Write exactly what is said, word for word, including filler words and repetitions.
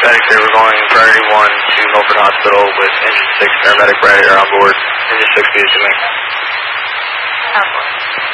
medic here. We're going priority one to Milford Hospital with engine six paramedic right here on board. Engine six, please, to me. On board.